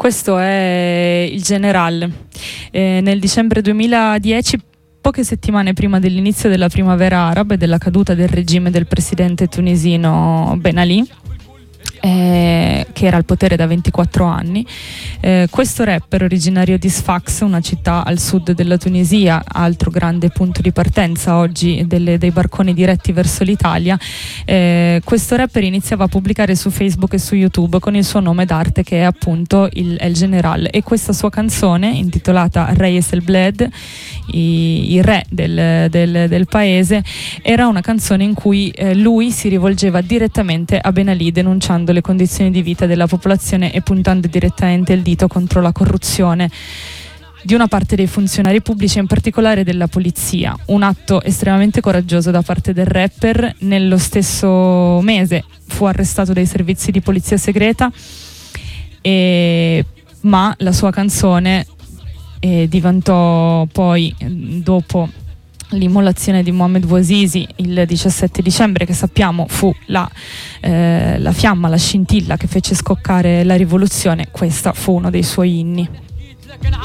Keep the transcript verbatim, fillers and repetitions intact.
Questo è il General. Eh, nel dicembre duemiladieci, poche settimane prima dell'inizio della primavera araba e della caduta del regime del presidente tunisino Ben Ali, Eh, che era al potere da ventiquattro anni, eh, questo rapper originario di Sfax, una città al sud della Tunisia, altro grande punto di partenza oggi delle, dei barconi diretti verso l'Italia, eh, questo rapper iniziava a pubblicare su Facebook e su YouTube con il suo nome d'arte, che è appunto il El General, e questa sua canzone intitolata Reyes El Bled, i, i re del, del, del paese, era una canzone in cui eh, lui si rivolgeva direttamente a Ben Ali, denunciando le condizioni di vita della popolazione e puntando direttamente il dito contro la corruzione di una parte dei funzionari pubblici, in particolare della polizia. Un atto estremamente coraggioso da parte del rapper. Nello stesso mese fu arrestato dai servizi di polizia segreta, e, ma la sua canzone eh, diventò poi, dopo l'immolazione di Mohamed Bouazizi il diciassette dicembre, che sappiamo fu la, eh, la fiamma, la scintilla che fece scoccare la rivoluzione, questa fu uno dei suoi inni.